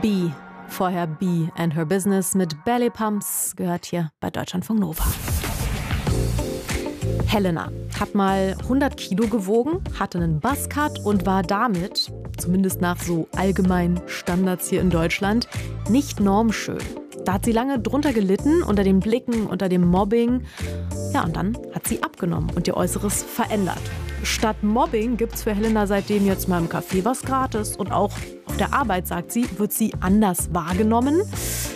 B, vorher B and Her Business mit Belly Pumps, gehört hier bei Deutschlandfunk Nova. Helena hat mal 100 Kilo gewogen, hatte einen Buzzcut und war damit, zumindest nach so allgemeinen Standards hier in Deutschland, nicht normschön. Da hat sie lange drunter gelitten, unter den Blicken, unter dem Mobbing. Ja, und dann hat sie abgenommen und ihr Äußeres verändert. Statt Mobbing gibt's für Helena seitdem jetzt mal im Café was gratis. Und auch auf der Arbeit, sagt sie, wird sie anders wahrgenommen.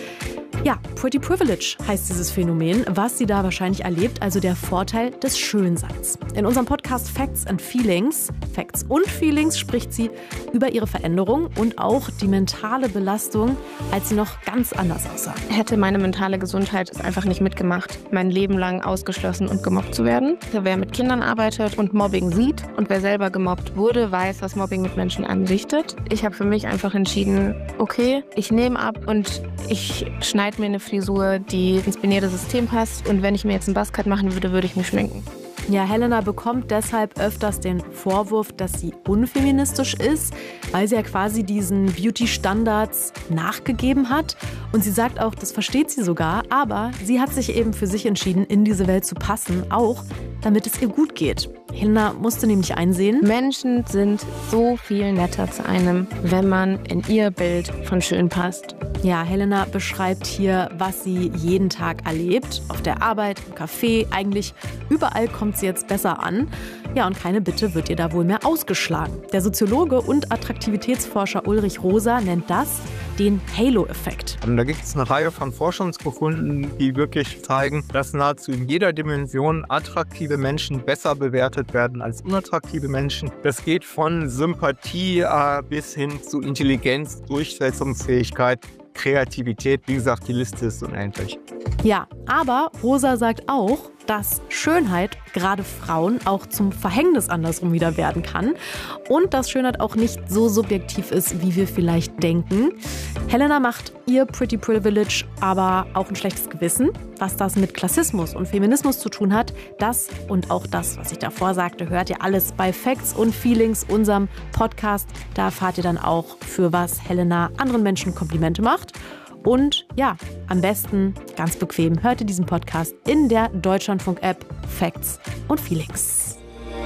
Ja, Pretty Privilege heißt dieses Phänomen, was sie da wahrscheinlich erlebt, also der Vorteil des Schönseins. In unserem Podcast Facts and Feelings spricht sie über ihre Veränderung und auch die mentale Belastung, als sie noch ganz anders aussah. Hätte meine mentale Gesundheit es einfach nicht mitgemacht, mein Leben lang ausgeschlossen und gemobbt zu werden. Wer mit Kindern arbeitet und Mobbing sieht und wer selber gemobbt wurde, weiß, was Mobbing mit Menschen anrichtet. Ich habe für mich einfach entschieden, okay, ich nehme ab und ich schneide mir eine Frisur, die ins binäre System passt. Und wenn ich mir jetzt einen Buzzcut machen würde, würde ich mich schminken. Ja, Helena bekommt deshalb öfters den Vorwurf, dass sie unfeministisch ist, weil sie ja quasi diesen Beauty-Standards nachgegeben hat. Und sie sagt auch, das versteht sie sogar, aber sie hat sich eben für sich entschieden, in diese Welt zu passen, auch damit es ihr gut geht. Helena musste nämlich einsehen, Menschen sind so viel netter zu einem, wenn man in ihr Bild von schön passt. Ja, Helena beschreibt hier, was sie jeden Tag erlebt. Auf der Arbeit, im Café, eigentlich überall kommt sie jetzt besser an. Ja, und keine Bitte wird ihr da wohl mehr ausgeschlagen. Der Soziologe und Attraktivitätsforscher Ulrich Rosa nennt das den Halo-Effekt. Da gibt es eine Reihe von Forschungsbefunden, die wirklich zeigen, dass nahezu in jeder Dimension attraktive Menschen besser bewertet werden als unattraktive Menschen. Das geht von Sympathie bis hin zu Intelligenz, Durchsetzungsfähigkeit, Kreativität. Wie gesagt, die Liste ist unendlich. Ja, aber Rosa sagt auch, dass Schönheit, gerade Frauen, auch zum Verhängnis andersrum wieder werden kann und dass Schönheit auch nicht so subjektiv ist, wie wir vielleicht denken. Helena macht ihr Pretty Privilege aber auch ein schlechtes Gewissen. Was das mit Klassismus und Feminismus zu tun hat, das und auch das, was ich davor sagte, hört ihr alles bei Facts und Feelings, unserem Podcast. Da erfahrt ihr dann auch, für was Helena anderen Menschen Komplimente macht. Und ja, am besten, ganz bequem, hört ihr diesen Podcast in der Deutschlandfunk-App Facts und Feelings.